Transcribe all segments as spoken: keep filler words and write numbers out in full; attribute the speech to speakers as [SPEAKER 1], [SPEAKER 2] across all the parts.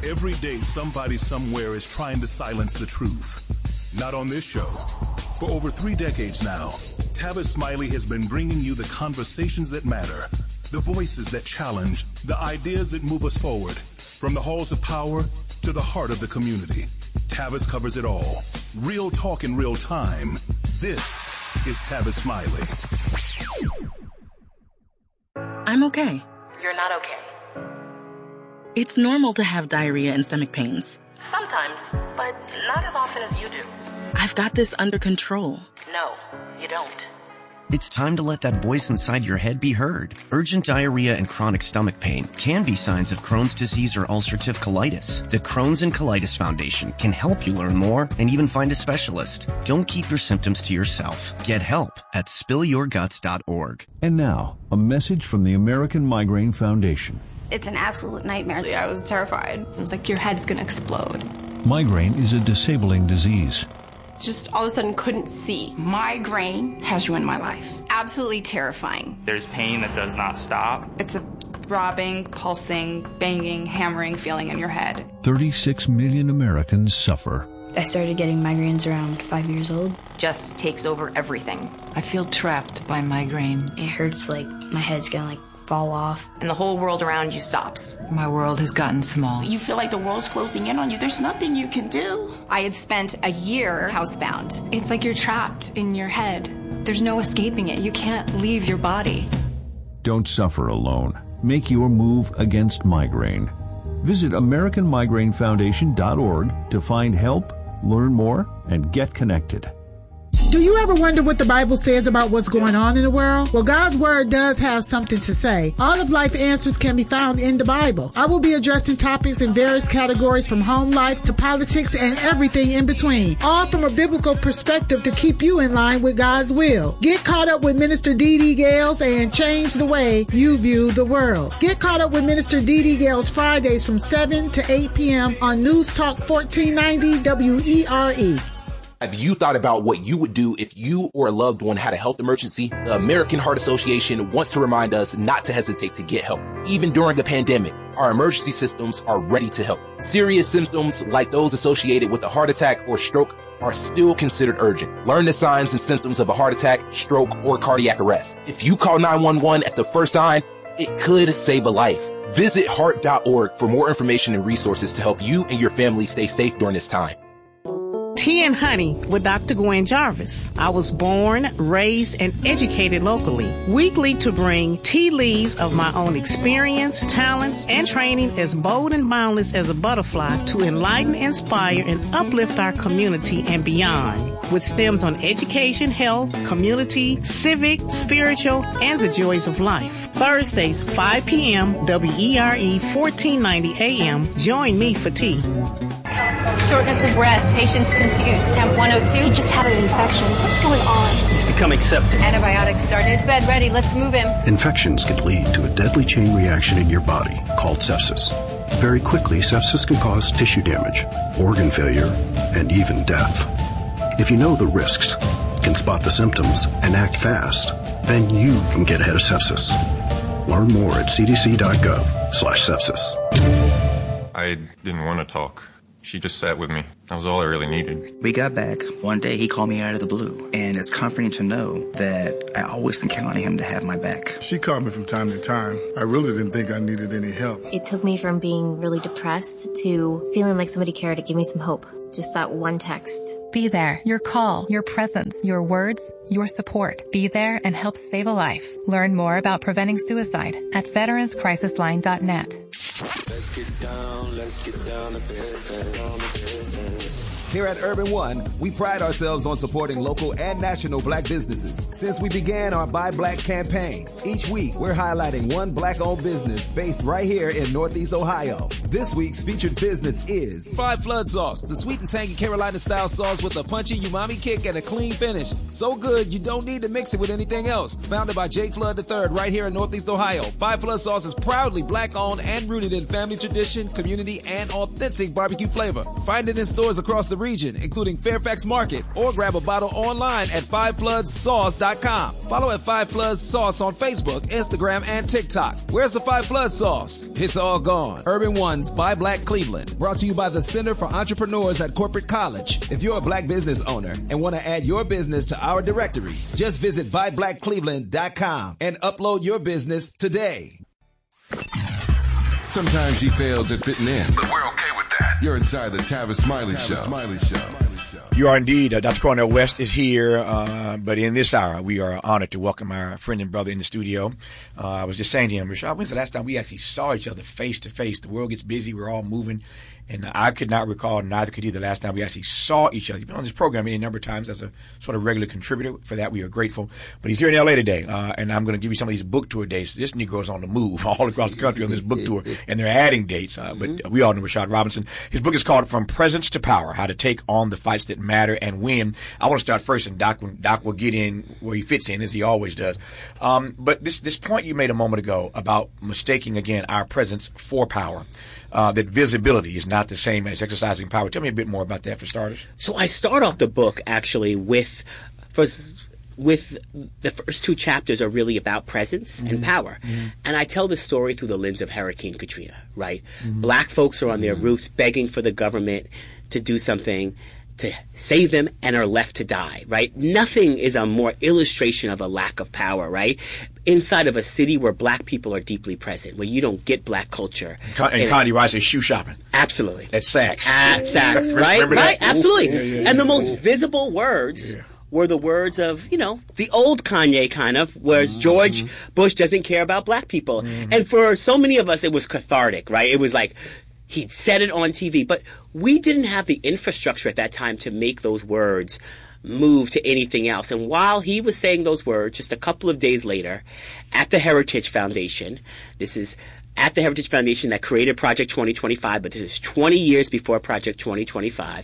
[SPEAKER 1] Every day, somebody somewhere is trying to silence the truth. Not on this show. For over three decades now, Tavis Smiley has been bringing you the conversations that matter, the voices that challenge, the ideas that move us forward. From the halls of power to the heart of the community, Tavis covers it all. Real talk in real time. This is Tavis Smiley.
[SPEAKER 2] I'm okay.
[SPEAKER 3] You're not okay.
[SPEAKER 2] It's normal to have diarrhea and stomach pains.
[SPEAKER 3] Sometimes, but not as often as you do.
[SPEAKER 2] I've got this under control.
[SPEAKER 3] No, you don't.
[SPEAKER 4] It's time to let that voice inside your head be heard. Urgent diarrhea and chronic stomach pain can be signs of Crohn's disease or ulcerative colitis. The Crohn's and Colitis Foundation can help you learn more and even find a specialist. Don't keep your symptoms to yourself. Get help at spill your guts dot org.
[SPEAKER 5] And now, a message from the American Migraine Foundation.
[SPEAKER 6] It's an absolute nightmare. I was terrified. It was like your head's going to explode.
[SPEAKER 5] Migraine is a disabling disease.
[SPEAKER 6] Just all of a sudden couldn't see.
[SPEAKER 7] Migraine has ruined my life.
[SPEAKER 6] Absolutely terrifying.
[SPEAKER 8] There's pain that does not stop.
[SPEAKER 9] It's a throbbing, pulsing, banging, hammering feeling in your head.
[SPEAKER 5] thirty-six million Americans suffer.
[SPEAKER 10] I started getting migraines around five years old.
[SPEAKER 3] Just takes over everything.
[SPEAKER 11] I feel trapped by migraine.
[SPEAKER 10] It hurts like my head's gonna like fall off.
[SPEAKER 3] And the whole world around you stops.
[SPEAKER 11] My world has gotten small.
[SPEAKER 7] You feel like the world's closing in on you. There's nothing you can do.
[SPEAKER 6] I had spent a year housebound. It's like you're trapped in your head. There's no escaping it. You can't leave your body.
[SPEAKER 5] Don't suffer alone. Make your move against migraine. Visit American Migraine Foundation dot org to find help, learn more, and get connected.
[SPEAKER 12] Do you ever wonder what the Bible says about what's going on in the world? Well, God's Word does have something to say. All of life answers can be found in the Bible. I will be addressing topics in various categories from home life to politics and everything in between, all from a biblical perspective to keep you in line with God's will. Get caught up with Minister Dee Dee Gales and change the way you view the world. Get caught up with Minister Dee Dee Gales Fridays from seven to eight p.m. on News Talk fourteen ninety W E R E.
[SPEAKER 13] Have you thought about what you would do if you or a loved one had a health emergency? The American Heart Association wants to remind us not to hesitate to get help. Even during a pandemic, our emergency systems are ready to help. Serious symptoms like those associated with a heart attack or stroke are still considered urgent. Learn the signs and symptoms of a heart attack, stroke, or cardiac arrest. If you call nine one one at the first sign, it could save a life. Visit heart dot org for more information and resources to help you and your family stay safe during this time.
[SPEAKER 14] Tea and Honey with Doctor Gwen Jarvis. I was born, raised, and educated locally. Weekly to bring tea leaves of my own experience, talents, and training as bold and boundless as a butterfly to enlighten, inspire, and uplift our community and beyond. With stems on education, health, community, civic, spiritual, and the joys of life. Thursdays, five p.m., W E R E fourteen ninety A M. Join me for tea.
[SPEAKER 15] Shortness of breath, patients confused, temp one oh two.
[SPEAKER 6] He just had an infection. What's going on?
[SPEAKER 16] He's become septic.
[SPEAKER 15] Antibiotics started. Bed ready. Let's move him.
[SPEAKER 17] Infections can lead to a deadly chain reaction in your body called sepsis. Very quickly, sepsis can cause tissue damage, organ failure, and even death. If you know the risks, can spot the symptoms, and act fast, then you can get ahead of sepsis. Learn more at c d c dot gov slash sepsis.
[SPEAKER 18] I didn't want to talk. She just sat with me. That was all I really needed.
[SPEAKER 19] We got back. One day he called me out of the blue, and it's comforting to know that I always can count on him to have my back.
[SPEAKER 20] She called me from time to time. I really didn't think I needed any help.
[SPEAKER 10] It took me from being really depressed to feeling like somebody cared to give me some hope. Just that one text.
[SPEAKER 21] Be there. Your call, your presence, your words, your support. Be there and help save a life. Learn more about preventing suicide at veterans crisis line dot net.
[SPEAKER 22] Let's get down, let's get down to business, down to business.
[SPEAKER 23] Here at Urban One, we pride ourselves on supporting local and national black businesses. Since we began our Buy Black campaign, each week we're highlighting one black-owned business based right here in Northeast Ohio. This week's featured business is
[SPEAKER 24] Five Flood Sauce, the sweet and tangy Carolina-style sauce with a punchy umami kick and a clean finish. So good, you don't need to mix it with anything else. Founded by Jake Flood the third right here in Northeast Ohio, Five Flood Sauce is proudly black-owned and rooted in family tradition, community, and authentic barbecue flavor. Find it in stores across the region, including Fairfax Market, or grab a bottle online at five floods sauce dot com. Follow at Five Floods Sauce on Facebook, Instagram, and TikTok. Where's the Five Floods Sauce? It's all gone. Urban One's Buy Black Cleveland, brought to you by the Center for Entrepreneurs at Corporate College. If you're a black business owner and want to add your business to our directory, just visit buy black cleveland dot com and upload your business today.
[SPEAKER 1] Sometimes he fails at fitting in, but we're okay with that. You're inside the Tavis Smiley Show. Smiley Show.
[SPEAKER 2] You are indeed. Uh, Doctor Cornel West is here, uh, but in this hour, we are honored to welcome our friend and brother in the studio. Uh, I was just saying to him, Rashad, when's the last time we actually saw each other face to face? The world gets busy. We're all moving. And I could not recall, neither could he, the last time we actually saw each other. He's been on this program any number of times as a sort of regular contributor. For that, we are grateful. But he's here in L A today, uh, and I'm going to give you some of these book tour dates. This Negro's on the move all across the country on this book tour, and they're adding dates. Uh, but we all know Rashad Robinson. His book is called From Presence to Power, How to Take on the Fights That Matter and Win. I want to start first, and Doc, Doc will get in where he fits in, as he always does. Um, but this, this point you made a moment ago about mistaking, again, our presence for power. Uh, that visibility is not the same as exercising power. Tell me a bit more about that for starters.
[SPEAKER 4] So I start off the book actually with, first, with the first two chapters are really about presence mm-hmm. and power. Mm-hmm. And I tell the story through the lens of Hurricane Katrina, right? Mm-hmm. Black folks are on their mm-hmm. roofs begging for the government to do something to save them and are left to die, right? Nothing is a more illustration of a lack of power, right? Inside of a city where black people are deeply present, where you don't get black culture.
[SPEAKER 2] Con- and, and Condi Rice is shoe shopping.
[SPEAKER 4] Absolutely.
[SPEAKER 2] At Saks.
[SPEAKER 4] At Saks, right?
[SPEAKER 2] Remember
[SPEAKER 4] right,
[SPEAKER 2] that?
[SPEAKER 4] absolutely.
[SPEAKER 2] Yeah, yeah, yeah,
[SPEAKER 4] and the
[SPEAKER 2] yeah,
[SPEAKER 4] most
[SPEAKER 2] yeah.
[SPEAKER 4] visible words yeah. were the words of, you know, the old Kanye kind of, whereas mm-hmm. George Bush doesn't care about black people. Mm-hmm. And for so many of us, it was cathartic, right? It was like, he said it on T V, but we didn't have the infrastructure at that time to make those words move to anything else. And while he was saying those words, just a couple of days later, at the Heritage Foundation, this is at the Heritage Foundation that created Project twenty twenty-five, but this is twenty years before Project twenty twenty-five,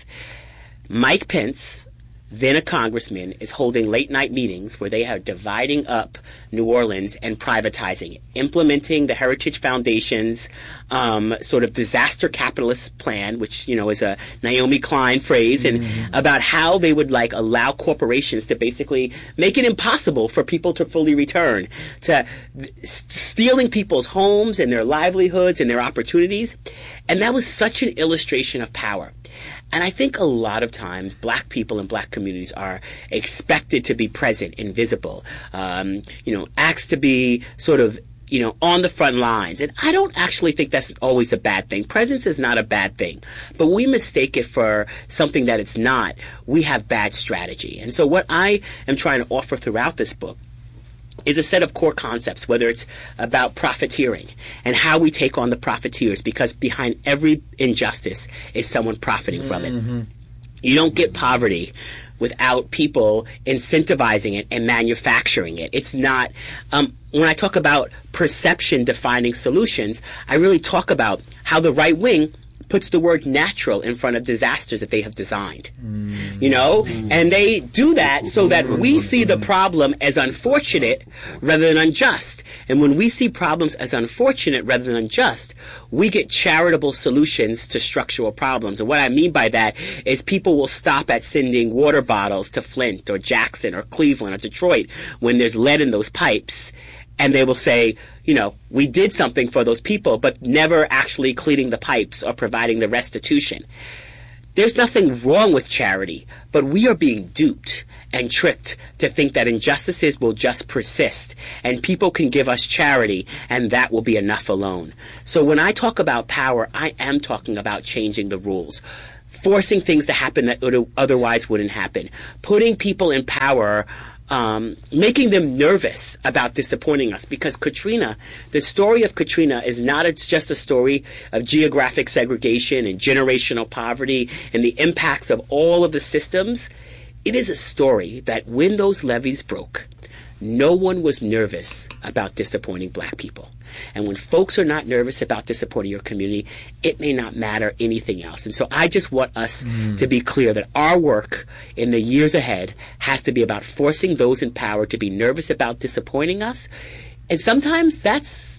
[SPEAKER 4] Mike Pence, then a congressman, is holding late night meetings where they are dividing up New Orleans and privatizing it, implementing the Heritage Foundation's um, sort of disaster capitalist plan, which, you know, is a Naomi Klein phrase, and mm-hmm. about how they would like allow corporations to basically make it impossible for people to fully return, to th- stealing people's homes and their livelihoods and their opportunities. And that was such an illustration of power. And I think a lot of times black people and black communities are expected to be present and visible, um, you know, asked to be sort of, you know, on the front lines. And I don't actually think that's always a bad thing. Presence is not a bad thing. But we mistake it for something that it's not. We have bad strategy. And so what I am trying to offer throughout this book is a set of core concepts, whether it's about profiteering and how we take on the profiteers, because behind every injustice is someone profiting from it. Mm-hmm. You don't get poverty without people incentivizing it and manufacturing it. It's not, um, when I talk about perception defining solutions, I really talk about how the right wing puts the word natural in front of disasters that they have designed, mm. you know? Mm. And they do that so that we see the problem as unfortunate rather than unjust. And when we see problems as unfortunate rather than unjust, we get charitable solutions to structural problems. And what I mean by that is people will stop at sending water bottles to Flint or Jackson or Cleveland or Detroit when there's lead in those pipes. And they will say, you know, we did something for those people, but never actually cleaning the pipes or providing the restitution. There's nothing wrong with charity, but we are being duped and tricked to think that injustices will just persist and people can give us charity and that will be enough alone. So when I talk about power, I am talking about changing the rules, forcing things to happen that otherwise wouldn't happen, putting people in power, Um, making them nervous about disappointing us, because Katrina, the story of Katrina is not it's just a story of geographic segregation and generational poverty and the impacts of all of the systems. It is a story that when those levees broke, no one was nervous about disappointing black people. And when folks are not nervous about disappointing your community, it may not matter anything else. And so I just want us mm. to be clear that our work in the years ahead has to be about forcing those in power to be nervous about disappointing us. And sometimes that's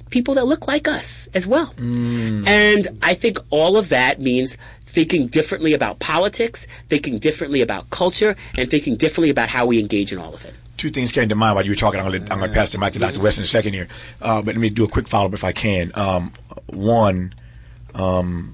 [SPEAKER 4] people that look like us as well.
[SPEAKER 2] Mm.
[SPEAKER 4] And I think all of that means thinking differently about politics, thinking differently about culture, and thinking differently about how we engage in all of it.
[SPEAKER 2] Two things came to mind while you were talking. I'm going to, I'm going to pass the mic to Doctor West in a second here. Uh, but let me do a quick follow-up if I can. Um, one, um,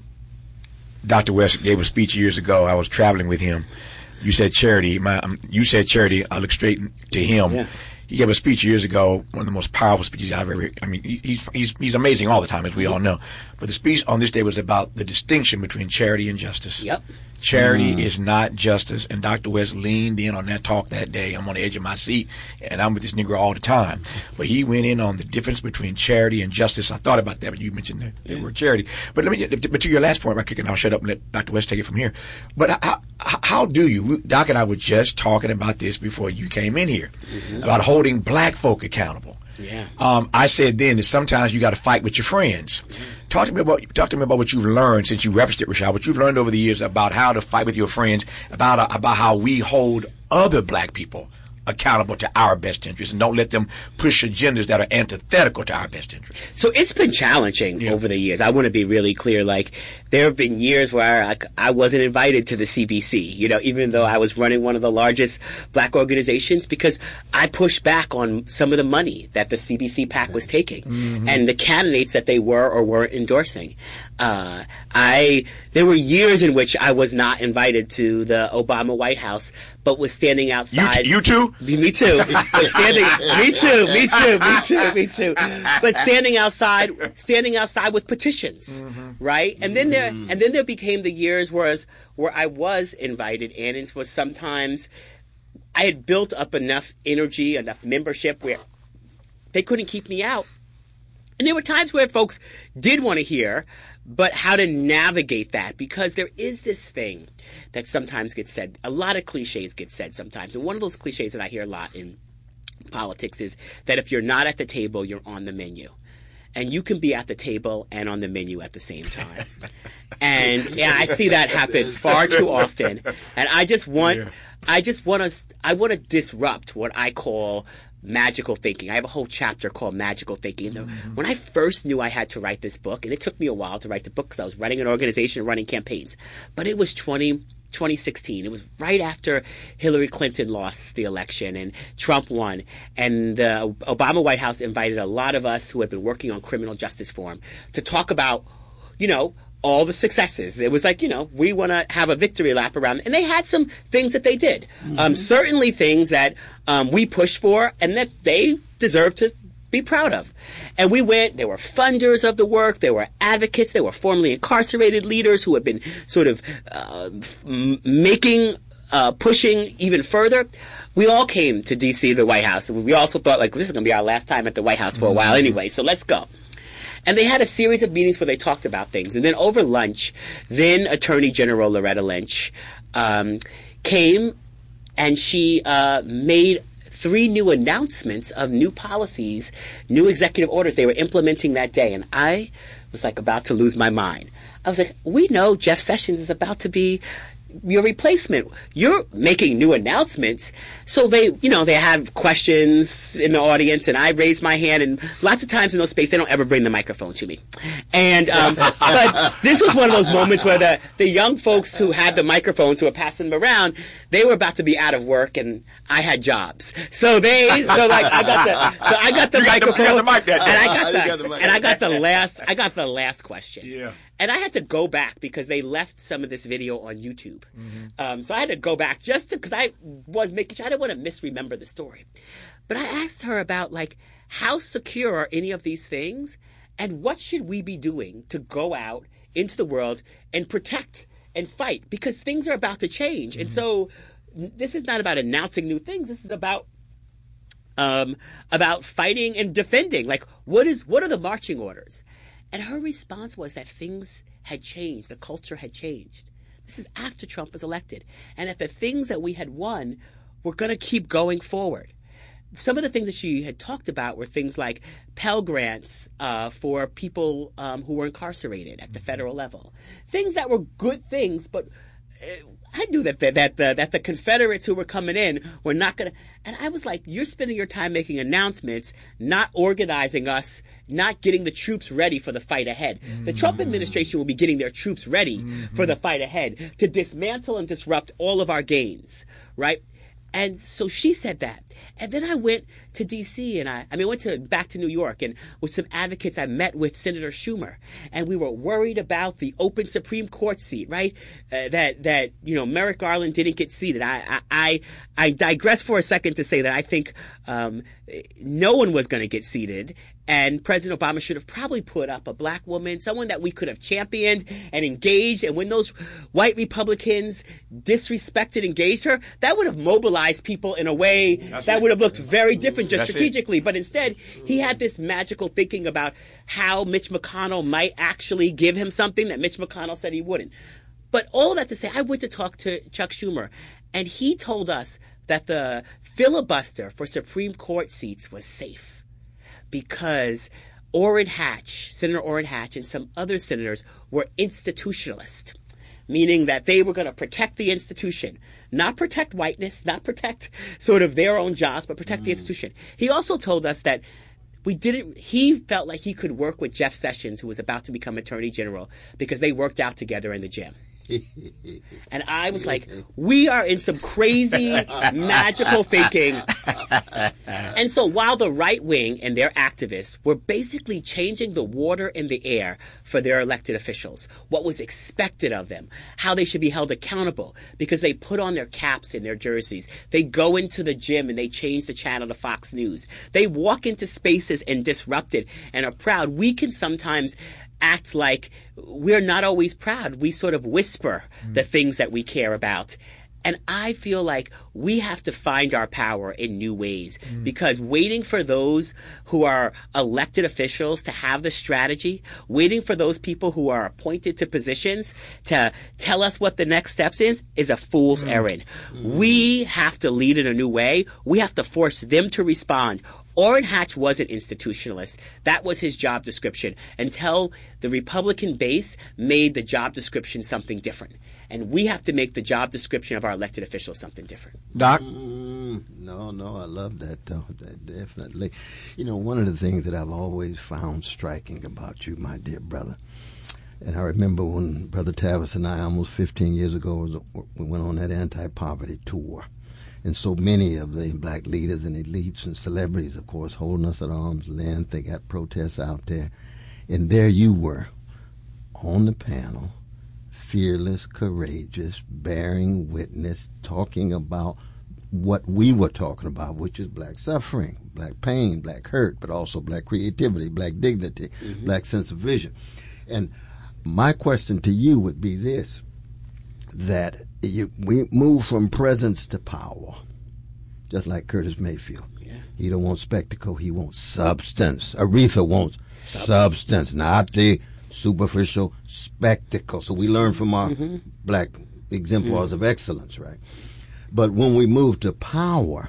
[SPEAKER 2] Doctor West gave a speech years ago. I was traveling with him. You said charity. My, um, you said charity. I looked straight to him.
[SPEAKER 4] Yeah.
[SPEAKER 2] He gave a speech years ago, one of the most powerful speeches I've ever I mean, he's, he's, he's amazing all the time, as we all know. But the speech on this day was about the distinction between charity and justice.
[SPEAKER 4] Yep.
[SPEAKER 2] Charity
[SPEAKER 4] mm.
[SPEAKER 2] is not justice. And Doctor West leaned in on that talk that day. I'm on the edge of my seat, and I'm with this Negro all the time. But he went in on the difference between charity and justice. I thought about that when you mentioned the, the yeah. word charity. But let me, but to your last point, right quick, and I'll shut up and let Doctor West take it from here. But how, how do you, Doc and I were just talking about this before you came in here, mm-hmm. about holding black folk accountable.
[SPEAKER 4] Yeah.
[SPEAKER 2] Um, I said then that sometimes you got to fight with your friends. Mm-hmm. Talk to me about talk to me about what you've learned since you referenced it, Rashad. What you've learned over the years about how to fight with your friends, about uh, about how we hold other black people accountable to our best interests, and don't let them push agendas that are antithetical to our best interests.
[SPEAKER 4] So it's been challenging yeah. over the years. I want to be really clear. Like, there have been years where I, I wasn't invited to the C B C, you know, even though I was running one of the largest black organizations, because I pushed back on some of the money that the C B C PAC was taking mm-hmm. and the candidates that they were or weren't endorsing. Uh, I, there were years in which I was not invited to the Obama White House, but was standing outside.
[SPEAKER 2] You, t- you too?
[SPEAKER 4] Me too. But standing, me too, me too, me too, me too. But standing outside, standing outside with petitions, mm-hmm. right? And then there, and then there became the years where, where I was invited in, and it was sometimes I had built up enough energy, enough membership where they couldn't keep me out. And there were times where folks did want to hear, but how to navigate that, because there is this thing that sometimes gets said. A lot of cliches get said sometimes. And one of those cliches that I hear a lot in politics is that if you're not at the table, you're on the menu. And you can be at the table and on the menu at the same time. And yeah, I see that happen far too often. And I just want, yeah. I just want to, I want to disrupt what I call magical thinking. I have a whole chapter called Magical Thinking. And mm-hmm. when I first knew I had to write this book, and it took me a while to write the book because I was running an organization and running campaigns, but it was twenty, twenty sixteen. It was right after Hillary Clinton lost the election and Trump won. And the Obama White House invited a lot of us who had been working on criminal justice reform to talk about, you know, all the successes. It was like, you know, we want to have a victory lap around. And they had some things that they did. Mm-hmm. Um, certainly things that um, we pushed for and that they deserve to be proud of. And we went, there were funders of the work, there were advocates, there were formerly incarcerated leaders who had been sort of uh, f- making, uh, pushing even further. We all came to D C, the White House. And we also thought, like, this is going to be our last time at the White House for a mm-hmm. while anyway, so let's go. And they had a series of meetings where they talked about things. And then over lunch, then Attorney General Loretta Lynch um, came and she uh, made three new announcements of new policies, new executive orders they were implementing that day. And I was like about to lose my mind. I was like, we know Jeff Sessions is about to be your replacement. You're making new announcements. So they, you know, they have questions in the audience, and I raise my hand, and lots of times in those spaces, they don't ever bring the microphone to me. And, um, but this was one of those moments where the, the young folks who had the microphones, who were passing them around, they were about to be out of work, and I had jobs. So they, so like, I got the, so I got the
[SPEAKER 2] you
[SPEAKER 4] microphone,
[SPEAKER 2] got the, you got the mic that
[SPEAKER 4] and I got
[SPEAKER 2] uh,
[SPEAKER 4] the,
[SPEAKER 2] got the mic.
[SPEAKER 4] and I got the last, I got the last question.
[SPEAKER 2] Yeah.
[SPEAKER 4] And I had to go back because they left some of this video on YouTube. Mm-hmm. Um, so I had to go back just because I was making sure I didn't want to misremember the story. But I asked her about, like, how secure are any of these things, and what should we be doing to go out into the world and protect and fight, because things are about to change. Mm-hmm. And so this is not about announcing new things. This is about um, about fighting and defending. Like, what is what are the marching orders? And her response was that things had changed. The culture had changed. This is after Trump was elected. And that the things that we had won were going to keep going forward. Some of the things that she had talked about were things like Pell Grants uh, for people um, who were incarcerated at the federal level. Things that were good things, but I knew that the, that the that the Confederates who were coming in were not going to. And I was like, you're spending your time making announcements, not organizing us, not getting the troops ready for the fight ahead. Mm-hmm. The Trump administration will be getting their troops ready mm-hmm. for the fight ahead to dismantle and disrupt all of our gains, right? And so she said that. And then I went to D C and I, I mean, I went to back to New York, and with some advocates, I met with Senator Schumer, and we were worried about the open Supreme Court seat, right? Uh, that, that, you know, Merrick Garland didn't get seated. I, I, I digress for a second to say that I think, um, no one was going to get seated. And President Obama should have probably put up a black woman, someone that we could have championed and engaged. And when those white Republicans disrespected, engaged her, that would have mobilized people in a way That's that it. would have looked very different just That's strategically. It. But instead, he had this magical thinking about how Mitch McConnell might actually give him something that Mitch McConnell said he wouldn't. But all that to say, I went to talk to Chuck Schumer, and he told us that the filibuster for Supreme Court seats was safe, because Orrin Hatch, Senator Orrin Hatch, and some other senators were institutionalist, meaning that they were going to protect the institution, not protect whiteness, not protect sort of their own jobs, but protect mm. the institution. He also told us that we didn't, he felt like he could work with Jeff Sessions, who was about to become Attorney General, because they worked out together in the gym. And I was like, we are in some crazy magical thinking. And so while the right wing and their activists were basically changing the water and the air for their elected officials, what was expected of them, how they should be held accountable, because they put on their caps and their jerseys, they go into the gym and they change the channel to Fox News, they walk into spaces and disrupt it and are proud, we can sometimes act like we're not always proud. We sort of whisper mm. the things that we care about. And I feel like we have to find our power in new ways, mm. because waiting for those who are elected officials to have the strategy, waiting for those people who are appointed to positions to tell us what the next steps is, is a fool's mm. errand. Mm. We have to lead in a new way. We have to force them to respond. Orrin Hatch was an institutionalist. That was his job description, until the Republican base made the job description something different. And we have to make the job description of our elected officials something different.
[SPEAKER 2] Doc?
[SPEAKER 3] Mm, no, no, I love that, though. That definitely. You know, one of the things that I've always found striking about you, my dear brother, and I remember when Brother Tavis and I, almost fifteen years ago, we went on that anti-poverty tour. And so many of the black leaders and elites and celebrities, of course, holding us at arm's length. They got protests out there. And there you were on the panel, fearless, courageous, bearing witness, talking about what we were talking about, which is black suffering, black pain, black hurt, but also black creativity, black dignity, mm-hmm. black sense of vision. And my question to you would be this, that you, we move from presence to power, just like Curtis Mayfield. Yeah. He don't want spectacle, he wants substance. Aretha wants substance, substance not the superficial spectacle. So we learn from our mm-hmm. black exemplars mm-hmm. of excellence, right? But when we move to power,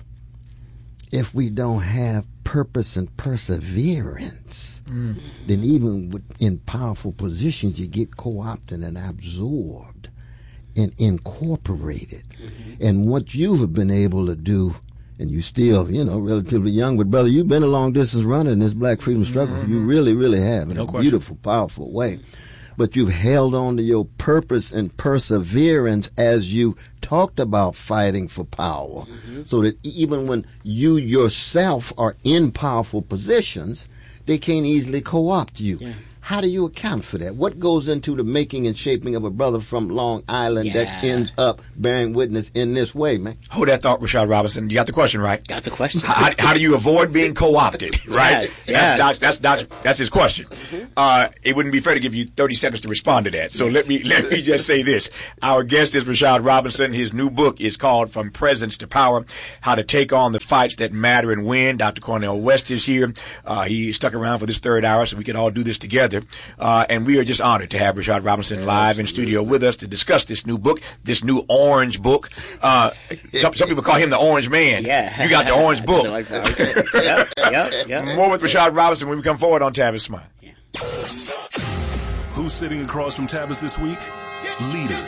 [SPEAKER 3] if we don't have purpose and perseverance, mm. then even in powerful positions, you get co-opted and absorbed and incorporated. Mm-hmm. And what you've been able to do, and you still, you know, relatively young, but brother, you've been a long distance runner in this black freedom struggle. Mm-hmm. You really, really have, in no a question. Beautiful, powerful way. But you've held on to your purpose and perseverance as you talked about fighting for power. Mm-hmm. So that even when you yourself are in powerful positions, they can't easily co-opt you. Yeah. How do you account for that? What goes into the making and shaping of a brother from Long Island yeah. that ends up bearing witness in this way, man?
[SPEAKER 2] Hold that thought, Rashad Robinson. You got the question right.
[SPEAKER 4] Got the question.
[SPEAKER 2] How, how do you avoid being co-opted, right? Yes, yes. That's, that's, that's, that's his question. Mm-hmm. Uh, it wouldn't be fair to give you thirty seconds to respond to that. So let me let me just say this. Our guest is Rashad Robinson. His new book is called From Presence to Power, How to Take on the Fights That Matter and Win. Doctor Cornel West is here. Uh, he stuck around for this third hour so we could all do this together. Uh, and we are just honored to have Rashad Robinson live in studio with us to discuss this new book, this new orange book. Uh, some, some people call him the Orange Man.
[SPEAKER 4] Yeah.
[SPEAKER 2] You got the orange book.
[SPEAKER 4] yep, yep, yep.
[SPEAKER 2] More with Rashad Robinson when we come forward on Tavis Smile.
[SPEAKER 1] Yeah. Who's sitting across from Tavis this week? Leaders,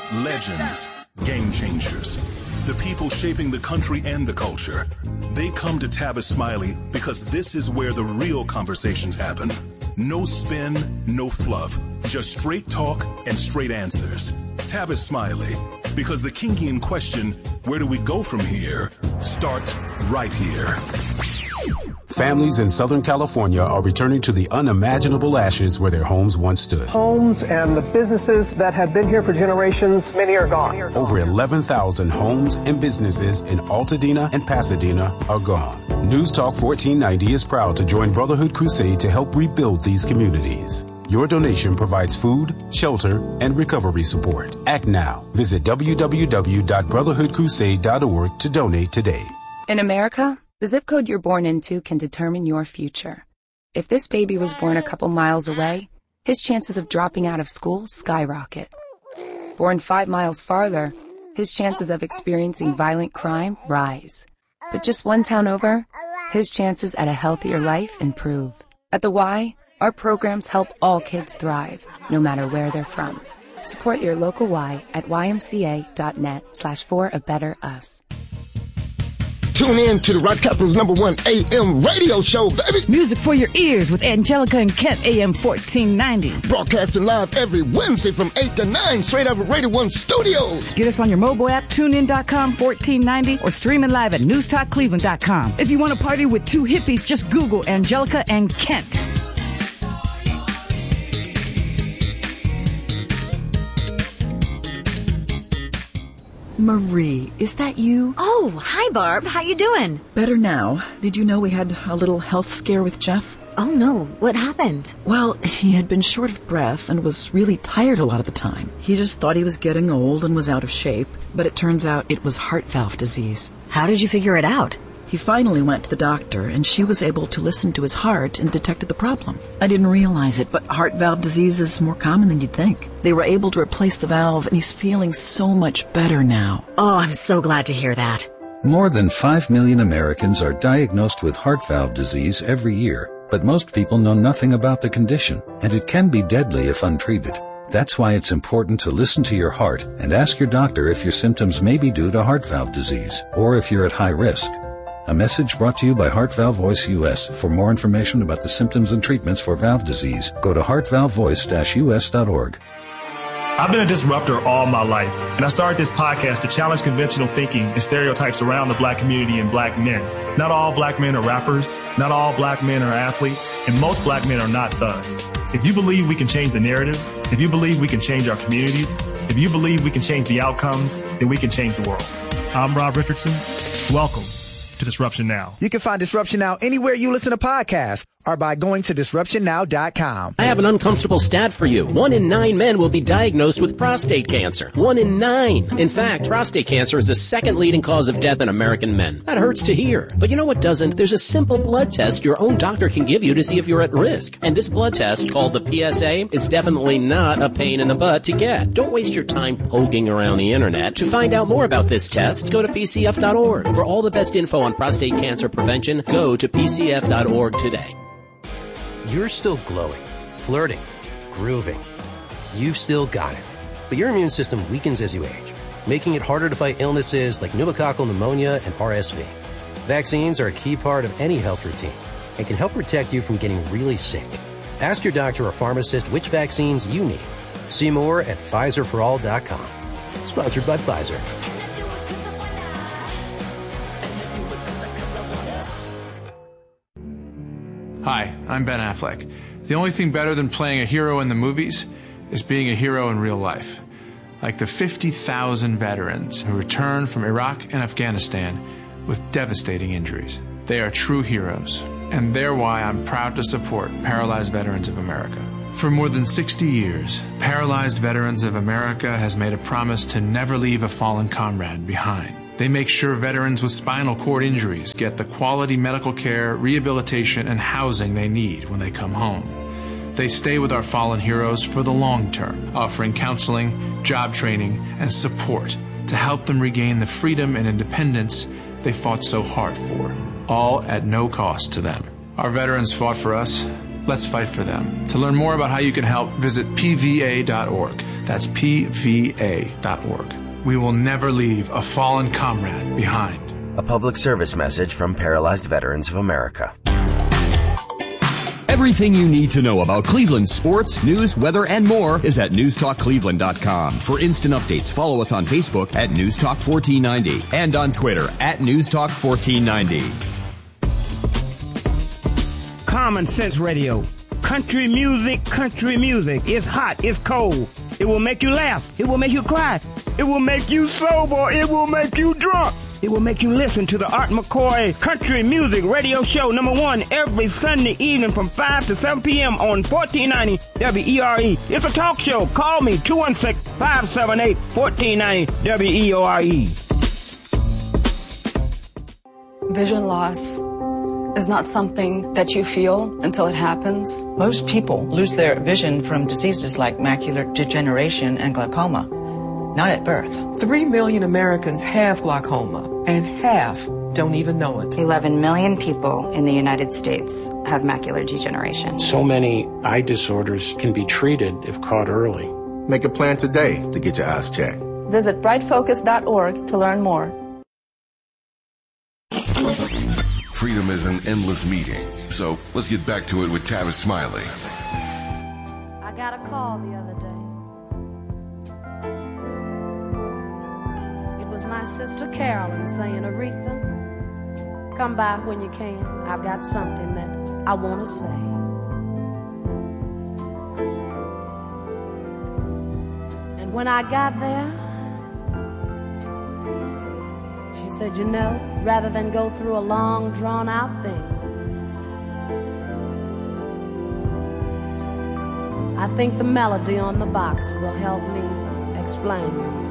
[SPEAKER 8] Legends, game changers, the people shaping the country and the culture. They come to Tavis Smiley because this is where the real conversations happen. No spin, no fluff, just straight talk and straight answers. Tavis Smiley, because the Kingian question, where do we go from here, starts right here.
[SPEAKER 9] Families in Southern California are returning to the unimaginable ashes where their homes once stood.
[SPEAKER 11] Homes and the businesses that have been here for generations, many are gone.
[SPEAKER 9] Over eleven thousand homes and businesses in Altadena and Pasadena are gone. News Talk fourteen ninety is proud to join Brotherhood Crusade to help rebuild these communities. Your donation provides food, shelter, and recovery support. Act now. Visit w w w dot brotherhood crusade dot org to donate today.
[SPEAKER 16] In America, the zip code you're born into can determine your future. If this baby was born a couple miles away, his chances of dropping out of school skyrocket. Born five miles farther, his chances of experiencing violent crime rise. But just one town over, his chances at a healthier life improve. At the Y, our programs help all kids thrive, no matter where they're from. Support your local Y at y m c a dot net slash for a better us.
[SPEAKER 25] Tune in to the Rock Capital's number one A M radio show, baby.
[SPEAKER 26] Music for your ears with Angelica and Kent, A M fourteen ninety.
[SPEAKER 25] Broadcasting live every Wednesday from eight to nine, straight out of Radio one Studios.
[SPEAKER 26] Get us on your mobile app, tune in dot com, fourteen ninety, or streaming live at news talk cleveland dot com. If you want to party with two hippies, just Google Angelica and Kent.
[SPEAKER 27] Marie, is that you?
[SPEAKER 28] Oh, hi, Barb. How you doing?
[SPEAKER 27] Better now. Did you know we had a little health scare with Jeff?
[SPEAKER 28] Oh, no. What happened?
[SPEAKER 27] Well, he had been short of breath and was really tired a lot of the time. He just thought he was getting old and was out of shape, but it turns out it was heart valve disease.
[SPEAKER 28] How did you figure it out?
[SPEAKER 27] He finally went to the doctor, and she was able to listen to his heart and detected the problem. I didn't realize it, but heart valve disease is more common than you'd think. They were able to replace the valve, and he's feeling so much better now.
[SPEAKER 28] Oh, I'm so glad to hear that.
[SPEAKER 29] More than five million Americans are diagnosed with heart valve disease every year, but most people know nothing about the condition, and it can be deadly if untreated. That's why it's important to listen to your heart and ask your doctor if your symptoms may be due to heart valve disease, or if you're at high risk. A message brought to you by Heart Valve Voice U S. For more information about the symptoms and treatments for valve disease, go to heart valve voice dash u s dot org.
[SPEAKER 30] I've been a disruptor all my life, and I started this podcast to challenge conventional thinking and stereotypes around the black community and black men. Not all black men are rappers, not all black men are athletes, and most black men are not thugs. If you believe we can change the narrative, if you believe we can change our communities, if you believe we can change the outcomes, then we can change the world. I'm Rob Richardson. Welcome to Disruption Now.
[SPEAKER 31] You can find Disruption Now anywhere you listen to podcasts or by going to disruption now dot com.
[SPEAKER 32] I have an uncomfortable stat for you. One in nine men will be diagnosed with prostate cancer. One in nine. In fact, prostate cancer is the second leading cause of death in American men. That hurts to hear. But you know what doesn't? There's a simple blood test your own doctor can give you to see if you're at risk. And this blood test, called the P S A, is definitely not a pain in the butt to get. Don't waste your time poking around the internet. To find out more about this test, go to p c f dot org. For all the best info on prostate cancer prevention, go to p c f dot org today.
[SPEAKER 33] You're still glowing, flirting, grooving. You've still got it. But your immune system weakens as you age, making it harder to fight illnesses like pneumococcal pneumonia and R S V. Vaccines are a key part of any health routine and can help protect you from getting really sick. Ask your doctor or pharmacist which vaccines you need. See more at Pfizer for all dot com. Sponsored by Pfizer.
[SPEAKER 34] Hi, I'm Ben Affleck. The only thing better than playing a hero in the movies is being a hero in real life. Like the fifty thousand veterans who returned from Iraq and Afghanistan with devastating injuries. They are true heroes, and they're why I'm proud to support Paralyzed Veterans of America. For more than sixty years, Paralyzed Veterans of America has made a promise to never leave a fallen comrade behind. They make sure veterans with spinal cord injuries get the quality medical care, rehabilitation, and housing they need when they come home. They stay with our fallen heroes for the long term, offering counseling, job training, and support to help them regain the freedom and independence they fought so hard for, all at no cost to them. Our veterans fought for us, Let's fight for them. To learn more about how you can help, visit P V A dot org. That's P V A dot org. We will never leave a fallen comrade behind.
[SPEAKER 5] A public service message from Paralyzed Veterans of America.
[SPEAKER 6] Everything you need to know about Cleveland sports, news, weather, and more is at news talk cleveland dot com. For instant updates, follow us on Facebook at news talk fourteen ninety and on Twitter at news talk fourteen ninety.
[SPEAKER 7] Common Sense Radio. Country music, country music. It's hot, it's cold. It will make you laugh. It will make you cry. It will make you sober. It will make you drunk. It will make you listen to the Art McCoy Country Music Radio Show, number one, every Sunday evening from five to seven p.m. on fourteen ninety W E R E. It's a talk show. Call me, two one six, five seven eight, one four nine zero W E O R E.
[SPEAKER 16] Vision loss is not something that you feel until it happens.
[SPEAKER 27] Most people lose their vision from diseases like macular degeneration and glaucoma, not at birth.
[SPEAKER 10] Three million Americans have glaucoma, and half don't even know it.
[SPEAKER 16] eleven million people in the United States have macular degeneration.
[SPEAKER 12] So many eye disorders can be treated if caught early.
[SPEAKER 13] Make a plan today to get your eyes checked.
[SPEAKER 16] Visit bright focus dot org to learn more.
[SPEAKER 1] Freedom is an endless meeting, so let's get back to it with Tavis Smiley.
[SPEAKER 14] I got a call the other day. It was my sister Carolyn saying, Aretha, come by when you can. I've got something that I want to say. And when I got there, she said, you know, rather than go through a long, drawn-out thing, I think the melody on the box will help me explain.